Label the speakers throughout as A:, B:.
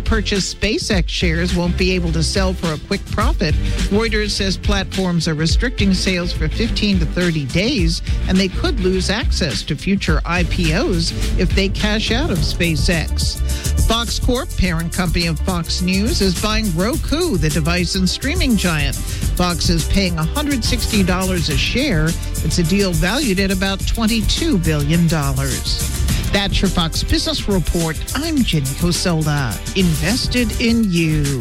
A: purchased SpaceX shares won't be able to sell for a quick profit. Reuters says platforms are restricting sales for 15 to 30 days, and they could lose access to future IPOs if they cash out of SpaceX. Fox Corp, parent company of Fox News, is buying Roku, the device and streaming giant. Fox is paying $160 a share. It's a deal valued at about $22 billion. That's your Fox Business Report. I'm Jenny Coselda. Invested in you.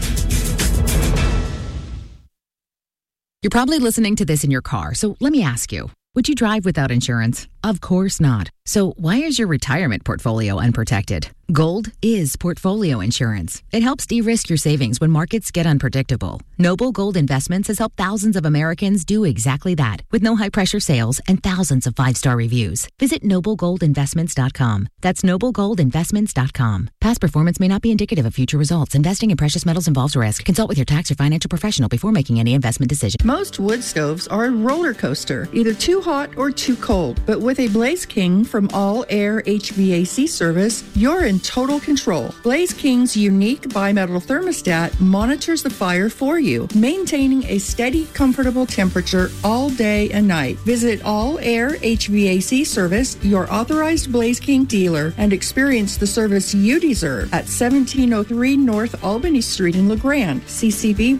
B: You're probably listening to this in your car, so let me ask you, would you drive without insurance? Of course not. So why is your retirement portfolio unprotected? Gold is portfolio insurance. It helps de-risk your savings when markets get unpredictable. Noble Gold Investments has helped thousands of Americans do exactly that with no high-pressure sales and thousands of 5-star reviews. Visit noblegoldinvestments.com. That's noblegoldinvestments.com. Past performance may not be indicative of future results. Investing in precious metals involves risk. Consult with your tax or financial professional before making any investment decision.
C: Most wood stoves are a roller coaster, either too hot or too cold. But with a Blaze King from All Air HVAC service, you're in total control. Blaze King's unique bimetal thermostat monitors the fire for you, maintaining a steady, comfortable temperature all day and night. Visit All Air HVAC Service, your authorized Blaze King dealer, and experience the service you deserve at 1703 North Albany Street in LeGrand, CCV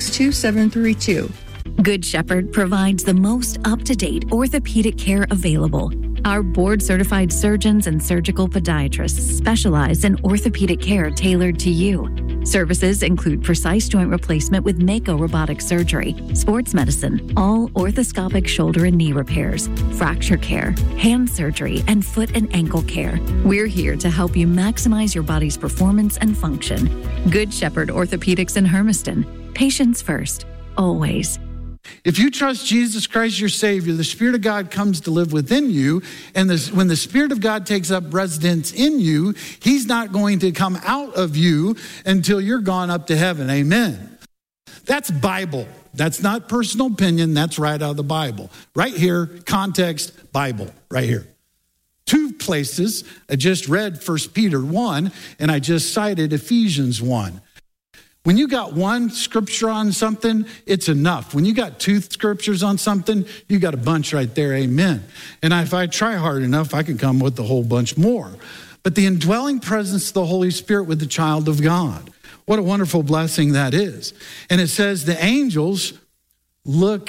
C: 162732.
D: Good Shepherd provides the most up-to-date orthopedic care available. Our board-certified surgeons and surgical podiatrists specialize in orthopedic care tailored to you. Services include precise joint replacement with Mako robotic surgery, sports medicine, all orthoscopic shoulder and knee repairs, fracture care, hand surgery, and foot and ankle care. We're here to help you maximize your body's performance and function. Good Shepherd Orthopedics in Hermiston. Patients first, always.
E: If you trust Jesus Christ, your Savior, the Spirit of God comes to live within you. And when the Spirit of God takes up residence in you, He's not going to come out of you until you're gone up to heaven. Amen. That's Bible. That's not personal opinion. That's right out of the Bible. Right here, context, Bible, right here. Two places. I just read 1 Peter 1, and I just cited Ephesians 1. When you got one scripture on something, it's enough. When you got two scriptures on something, you got a bunch right there, amen. And if I try hard enough, I can come with a whole bunch more. But the indwelling presence of the Holy Spirit with the child of God, what a wonderful blessing that is. And it says the angels look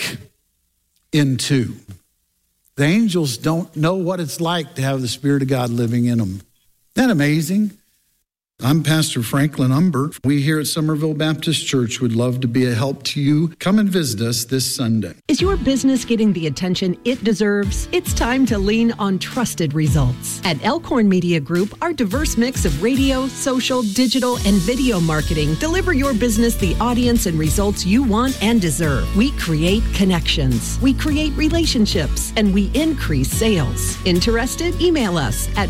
E: into. The angels don't know what it's like to have the Spirit of God living in them. Isn't that amazing? I'm Pastor Franklin Umbert. We here at Somerville Baptist Church would love to be a help to you. Come and visit us this Sunday.
F: Is your business getting the attention it deserves? It's time to lean on trusted results. At Elkhorn Media Group, our diverse mix of radio, social, digital, and video marketing deliver your business the audience and results you want and deserve. We create connections, we create relationships, and we increase sales. Interested? Email us at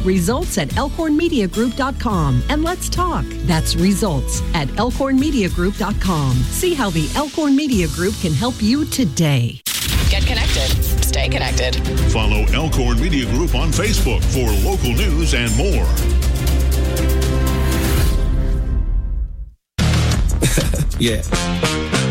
F: results@elkhornmediagroup.com and let's talk. That's results@elkhornmediagroup.com. See how the Elkhorn Media Group can help you today.
G: Get connected. Stay connected.
H: Follow Elkhorn Media Group on Facebook for local news and more.
I: Yeah.